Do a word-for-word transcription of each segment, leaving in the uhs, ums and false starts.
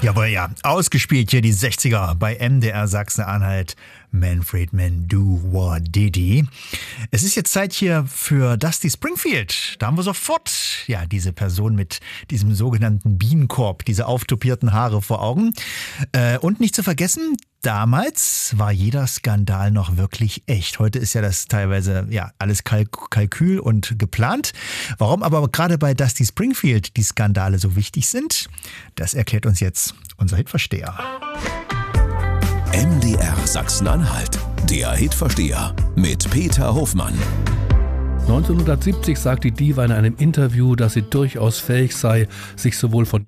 Jawohl, ja. Ausgespielt hier die sechziger bei M D R Sachsen-Anhalt. Manfred Mann, Wah Diddy. Es ist jetzt Zeit hier für Dusty Springfield. Da haben wir sofort, ja, diese Person mit diesem sogenannten Bienenkorb, diese auftopierten Haare vor Augen. Äh, und nicht zu vergessen, damals war jeder Skandal noch wirklich echt. Heute ist ja das teilweise ja alles Kalk- Kalkül und geplant. Warum aber gerade bei Dusty Springfield die Skandale so wichtig sind, das erklärt uns jetzt unser Hitversteher. M D R Sachsen-Anhalt, der Hitversteher mit Peter Hofmann. neunzehnhundertsiebzig sagt die Diva in einem Interview, dass sie durchaus fähig sei, sich sowohl von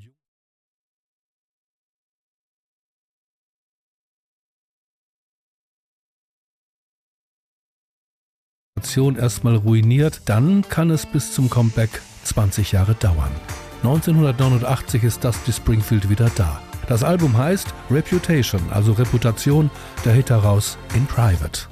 erstmal ruiniert, dann kann es bis zum Comeback zwanzig Jahre dauern. neunzehnhundertneunundachtzig ist Dusty Springfield wieder da. Das Album heißt Reputation, also Reputation, der Hit daraus In Private.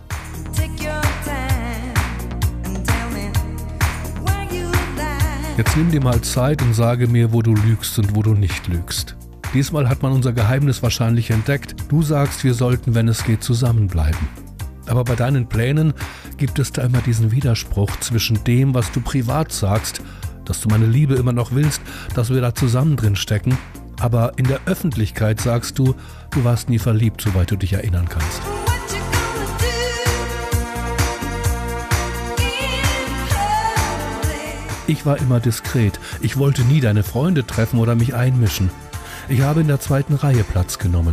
Jetzt nimm dir mal Zeit und sage mir, wo du lügst und wo du nicht lügst. Diesmal hat man unser Geheimnis wahrscheinlich entdeckt. Du sagst, wir sollten, wenn es geht, zusammenbleiben. Aber bei deinen Plänen gibt es da immer diesen Widerspruch zwischen dem, was du privat sagst, dass du meine Liebe immer noch willst, dass wir da zusammen drin stecken, aber in der Öffentlichkeit sagst du, du warst nie verliebt, soweit du dich erinnern kannst. Ich war immer diskret. Ich wollte nie deine Freunde treffen oder mich einmischen. Ich habe in der zweiten Reihe Platz genommen.